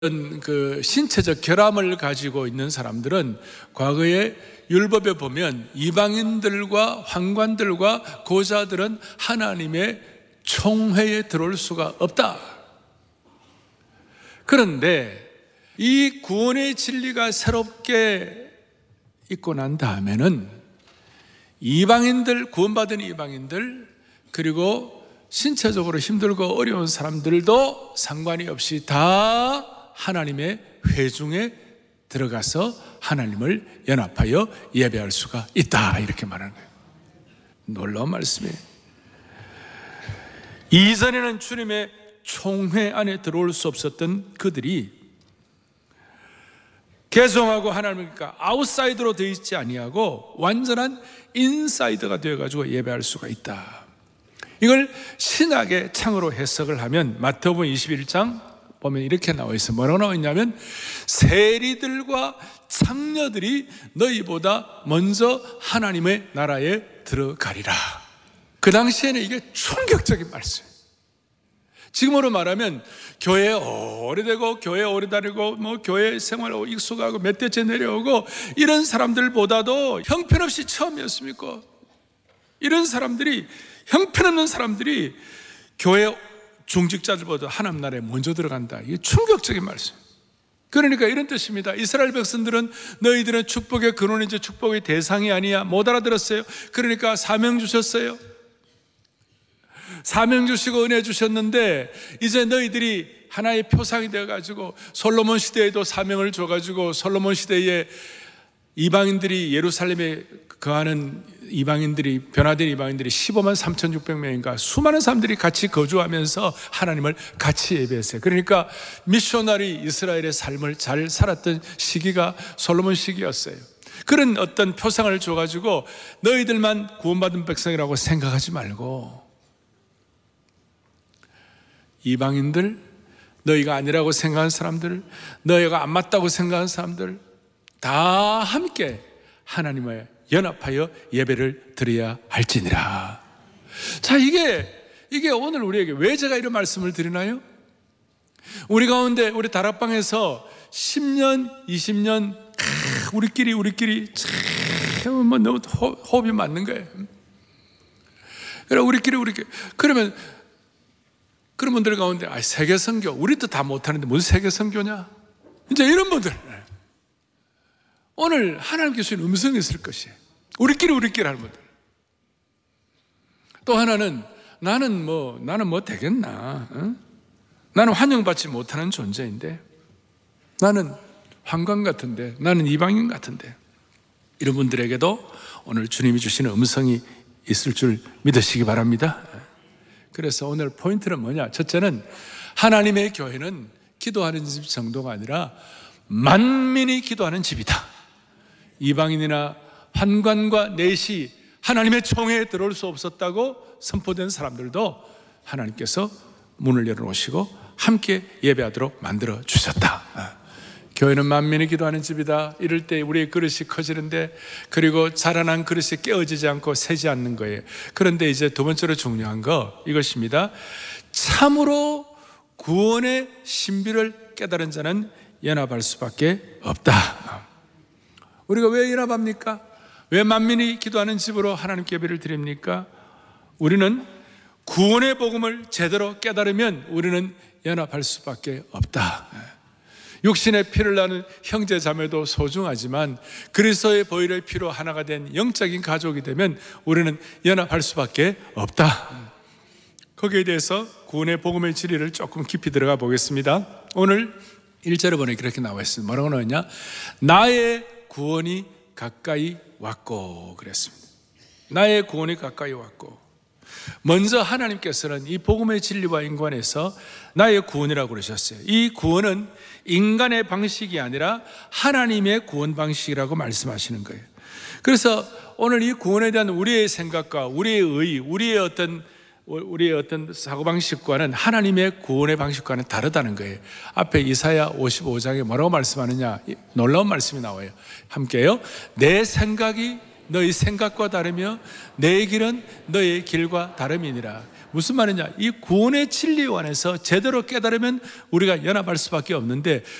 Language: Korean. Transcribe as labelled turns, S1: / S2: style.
S1: 그 신체적 결함을 가지고 있는 사람들은 과거에 율법에 보면 이방인들과 환관들과 고자들은 하나님의 총회에 들어올 수가 없다. 그런데 이 구원의 진리가 새롭게 있고 난 다음에는 이방인들, 구원받은 이방인들, 그리고 신체적으로 힘들고 어려운 사람들도 상관이 없이 다 하나님의 회중에 들어가서 하나님을 연합하여 예배할 수가 있다, 이렇게 말하는 거예요. 놀라운 말씀이에요. 이전에는 주님의 총회 안에 들어올 수 없었던 그들이 개성하고 하나님과 그러니까 아웃사이드로 되어 있지 아니하고 완전한 인사이드가 되어가지고 예배할 수가 있다. 이걸 신학의 창으로 해석을 하면 마태복음 21장 보면 이렇게 나와 있어요. 뭐라고 나와 있냐면 세리들과 창녀들이 너희보다 먼저 하나님의 나라에 들어가리라. 그 당시에는 이게 충격적인 말씀이에요. 지금으로 말하면 교회에 오래되고 교회에 오래 다니고 교회 생활하고 익숙하고 몇 대째 내려오고 이런 사람들보다도 형편없이 처음이었습니까? 이런 사람들이, 형편없는 사람들이 교회 중직자들보다 하나님 나라에 먼저 들어간다. 이게 충격적인 말씀. 그러니까 이런 뜻입니다. 이스라엘 백성들은 너희들은 축복의 근원이지 축복의 대상이 아니야. 못 알아들었어요. 그러니까 사명 주셨어요. 사명 주시고 은혜 주셨는데 이제 너희들이 하나의 표상이 되어가지고 솔로몬 시대에도 사명을 줘가지고 솔로몬 시대에 이방인들이 예루살렘에 거하는 이방인들이, 변화된 이방인들이 15만 3,600명인가 수많은 사람들이 같이 거주하면서 하나님을 같이 예배했어요. 그러니까 미셔너리 이스라엘의 삶을 잘 살았던 시기가 솔로몬 시기였어요. 그런 어떤 표상을 줘가지고 너희들만 구원받은 백성이라고 생각하지 말고 이방인들, 너희가 아니라고 생각하는 사람들, 너희가 안 맞다고 생각하는 사람들 다 함께 하나님을 연합하여 예배를 드려야 할지니라. 자, 이게 오늘 우리에게 왜 제가 이런 말씀을 드리나요? 우리 가운데 우리 다락방에서 10년, 20년 우리끼리 참 너무 호흡이 맞는 거예요. 그래 우리끼리 그러면 그런 분들 가운데 세계 선교 우리도 다 못하는데 무슨 세계 선교냐? 이제 이런 분들 오늘 하나님께 주신 음성이 있을 것이에요. 우리끼리 하는 분들. 또 하나는 나는 뭐 되겠나? 응? 나는 환영받지 못하는 존재인데, 나는 환관 같은데, 나는 이방인 같은데, 이런 분들에게도 오늘 주님이 주시는 음성이 있을 줄 믿으시기 바랍니다. 그래서 오늘 포인트는 뭐냐? 첫째는 하나님의 교회는 기도하는 집 정도가 아니라 만민이 기도하는 집이다. 이방인이나 환관과 내시 하나님의 총회에 들어올 수 없었다고 선포된 사람들도 하나님께서 문을 열어놓으시고 함께 예배하도록 만들어 주셨다. 교회는 만민이 기도하는 집이다. 이럴 때 우리의 그릇이 커지는데, 그리고 자라난 그릇이 깨어지지 않고 새지 않는 거예요. 그런데 이제 두 번째로 중요한 거 이것입니다. 참으로 구원의 신비를 깨달은 자는 연합할 수밖에 없다. 우리가 왜 연합합니까? 왜 만민이 기도하는 집으로 하나님께 예배를 드립니까? 우리는 구원의 복음을 제대로 깨달으면 우리는 연합할 수밖에 없다. 육신의 피를 나는 형제 자매도 소중하지만 그리스도의 보혈의 피로 하나가 된 영적인 가족이 되면 우리는 연합할 수밖에 없다. 거기에 대해서 구원의 복음의 진리를 조금 깊이 들어가 보겠습니다. 오늘 1절에 보니 그렇게 나와 있습니다. 뭐라고 나왔냐? 나의 구원이 가까이 왔고 그랬습니다. 나의 구원이 가까이 왔고, 먼저 하나님께서는 이 복음의 진리와 인관해서 나의 구원이라고 그러셨어요. 이 구원은 인간의 방식이 아니라 하나님의 구원 방식이라고 말씀하시는 거예요. 그래서 오늘 이 구원에 대한 우리의 생각과 우리의 의, 우리의 어떤 사고방식과는 하나님의 구원의 방식과는 다르다는 거예요. 앞에 이사야 55장에 뭐라고 말씀하느냐? 놀라운 말씀이 나와요. 함께요. 내 생각이 너희 생각과 다르며 내 길은 너의 길과 다름이니라. 무슨 말이냐? 이 구원의 진리에 관해서 제대로 깨달으면 우리가 연합할 수밖에 없는데